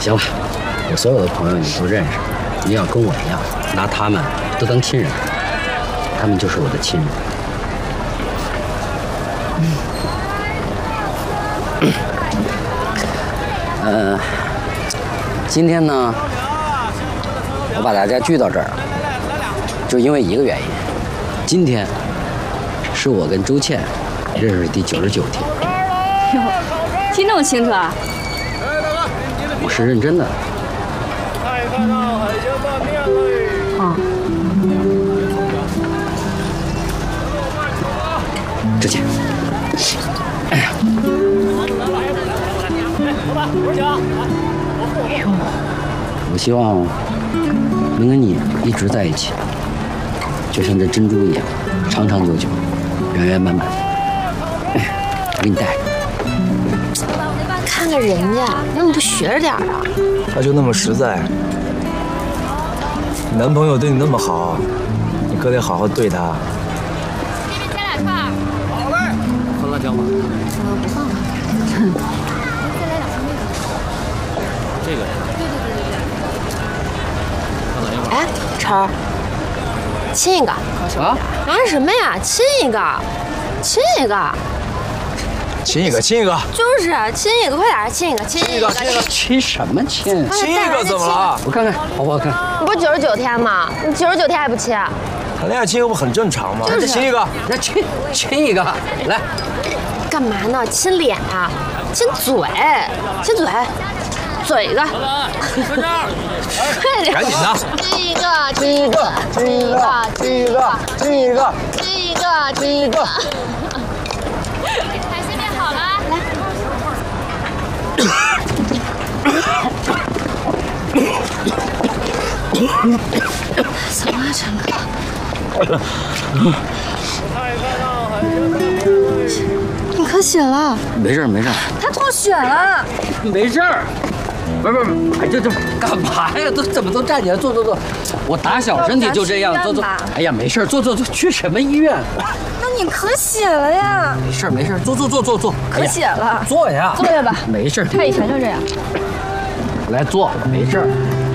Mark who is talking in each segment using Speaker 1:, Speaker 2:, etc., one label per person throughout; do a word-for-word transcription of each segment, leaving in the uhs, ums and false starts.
Speaker 1: 行了，我所有的朋友你都认识，你要跟我一样，拿他们都当亲人，他们就是我的亲人。嗯，呃，今天呢，我把大家聚到这儿，就因为一个原因，今天是我跟周倩认识第九十九天。
Speaker 2: 哟，记那么清楚啊？
Speaker 1: 我是认真的。
Speaker 2: 啊。
Speaker 1: 之前，哎呀，我希望能跟你一直在一起，就像这珍珠一样，长长久久，圆圆满满。哎，我给你带。
Speaker 3: 看看人家，你怎么不学着点啊？
Speaker 4: 他就那么实在，你男朋友对你那么好，你可得好好对他。
Speaker 2: 给你加俩串儿。
Speaker 1: 好嘞。放辣椒吗？
Speaker 2: 呃，不放了。再来两份那个。
Speaker 1: 这个。
Speaker 2: 对对对对对。
Speaker 1: 放哪一会儿？
Speaker 3: 哎，晨儿，亲一个。
Speaker 1: 啊？
Speaker 3: 拿什么呀？亲一个，亲一个。
Speaker 4: 亲一个，亲一个，
Speaker 3: 就是亲一个，快点，亲一个，亲一个，
Speaker 4: 亲一个，
Speaker 1: 亲什么亲？
Speaker 4: 亲一个怎么了？
Speaker 1: 我看看，好不好看？
Speaker 3: 你不是九十九天吗？你九十九天还不亲？
Speaker 4: 谈恋爱亲一个不很正常吗？
Speaker 3: 就是
Speaker 4: 亲一个，
Speaker 1: 来亲亲一个，来。
Speaker 3: 干嘛呢？亲脸啊？亲嘴，亲嘴，嘴一个。快点！
Speaker 4: 赶紧的！
Speaker 3: 亲一个，
Speaker 4: 亲一个，亲一个，亲一个，亲一个，
Speaker 3: 亲一个，亲一个。
Speaker 2: 海鲜面好了，来。
Speaker 3: 怎么了，陈哥？你咳血了？
Speaker 1: 没事没事。
Speaker 3: 他吐血了。
Speaker 1: 没事儿。不是不是，哎，这这干嘛呀？都怎么都站起来？坐坐坐。我打小身体就这样，坐坐。哎呀，没事，坐坐坐。去什么医院？
Speaker 3: 那你咳血了呀？
Speaker 1: 没事没事，坐坐坐坐坐。
Speaker 3: 咳血了。
Speaker 1: 坐呀。
Speaker 3: 坐下吧。
Speaker 1: 没事。
Speaker 2: 他以前就这样。
Speaker 1: 来坐，没事。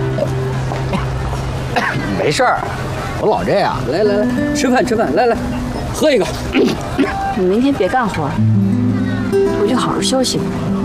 Speaker 1: 没事儿，我老这样。来来来，吃饭吃饭，来来，喝一个。
Speaker 2: 你明天别干活，回去好好休息吧。